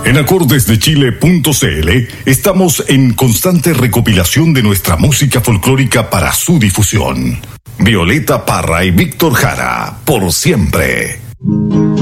En acordesdechile.cl estamos en constante recopilación de nuestra música folclórica para su difusión. Violeta Parra y Víctor Jara, por siempre.